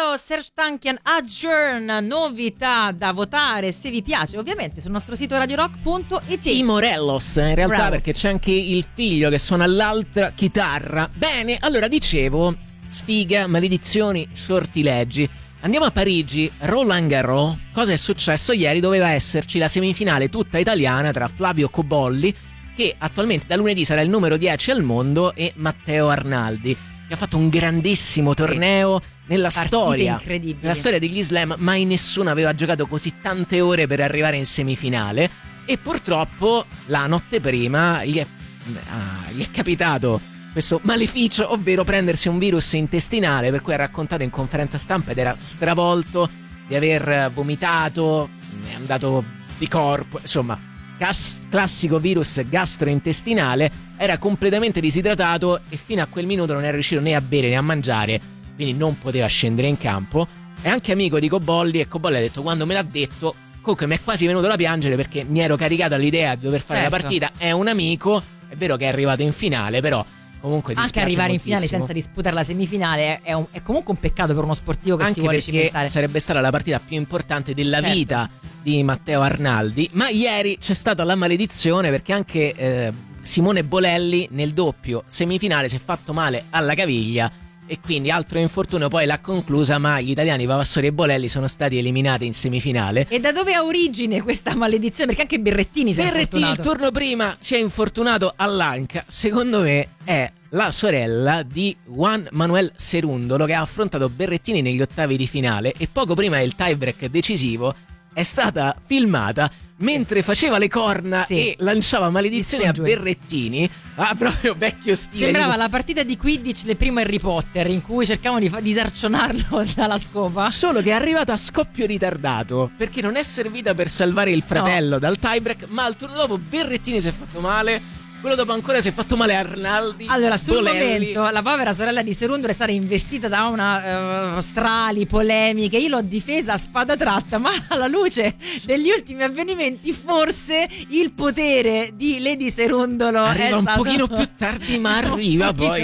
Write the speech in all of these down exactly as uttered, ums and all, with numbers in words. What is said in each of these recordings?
Leo, Serj Tankian, Adjourn, novità da votare se vi piace, ovviamente sul nostro sito radiorock punto it. I Morellos, in realtà, Morellos. perché c'è anche il figlio che suona l'altra chitarra. Bene, allora dicevo, sfiga, maledizioni, sortilegi. Andiamo a Parigi, Roland Garros. Cosa è successo ieri? Doveva esserci la semifinale tutta italiana tra Flavio Cobolli, che attualmente da lunedì sarà il numero dieci al mondo, e Matteo Arnaldi, che ha fatto un grandissimo torneo. Sì. Nella Partite storia incredibili. Nella storia degli slam mai nessuno aveva giocato così tante ore per arrivare in semifinale, e purtroppo la notte prima gli è, ah, gli è capitato questo maleficio, ovvero prendersi un virus intestinale, per cui ha raccontato in conferenza stampa ed era stravolto di aver vomitato, è andato di corpo, insomma cas- classico virus gastrointestinale. Era completamente disidratato e fino a quel minuto non è riuscito né a bere né a mangiare, quindi non poteva scendere in campo. È anche amico di Cobolli, e Cobolli ha detto: quando me l'ha detto, comunque mi è quasi venuto da piangere, perché mi ero caricato all'idea di dover fare certo. la partita. È un amico, è vero che è arrivato in finale, però comunque anche arrivare moltissimo. in finale senza disputare la semifinale è, un, è comunque un peccato per uno sportivo che anche si vuole perché cimentare. sarebbe stata la partita più importante della certo. vita di Matteo Arnaldi. Ma ieri c'è stata la maledizione, perché anche eh, Simone Bolelli nel doppio semifinale si è fatto male alla caviglia, e quindi altro infortunio poi l'ha conclusa, ma gli italiani Vavassori e Bolelli sono stati eliminati in semifinale. E da dove ha origine questa maledizione? Perché anche Berrettini si è Berrettini infortunato. il turno prima si è infortunato all'anca. Secondo me è la sorella di Juan Manuel Cerundolo, che ha affrontato Berrettini negli ottavi di finale, e poco prima del tiebreak decisivo è stata filmata mentre faceva le corna sì. e lanciava maledizioni a Berrettini. Ah, proprio vecchio stile. Sembrava la partita di Quidditch del primo Harry Potter, in cui cercavano di fa- disarcionarlo dalla scopa. Solo che è arrivata a scoppio ritardato, perché non è servita per salvare il fratello no. dal tiebreak, ma al turno dopo Berrettini si è fatto male. Quello dopo ancora si è fatto male Arnaldi. Allora, sul Bolelli. momento la povera sorella di Cerundolo è stata investita da una uh, strali polemiche. Io l'ho difesa a spada tratta, ma alla luce degli ultimi avvenimenti forse il potere di Lady Cerundolo arriva è un stato... pochino più tardi, ma arriva poi.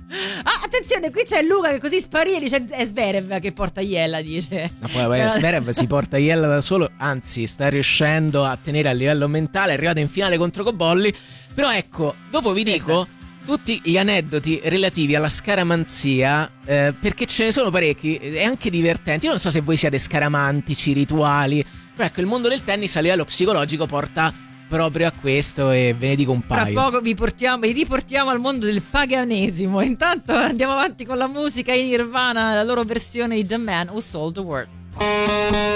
Ah, attenzione, qui c'è Luca che così sparì e dice è Zverev che porta Iella, dice. Ma poi, poi Zverev si porta Iella da solo, anzi sta riuscendo a tenere a livello mentale, è arrivato in finale contro Cobolli. Però ecco, dopo vi dico esatto. tutti gli aneddoti relativi alla scaramanzia, eh, perché ce ne sono parecchi e anche divertenti. Io non so se voi siate scaramantici, rituali, però ecco, il mondo del tennis a livello psicologico porta proprio a questo, e ve ne dico un paio. Tra poco vi portiamo, vi riportiamo al mondo del paganesimo. Intanto andiamo avanti con la musica in Nirvana, la loro versione di The Man Who Sold the World.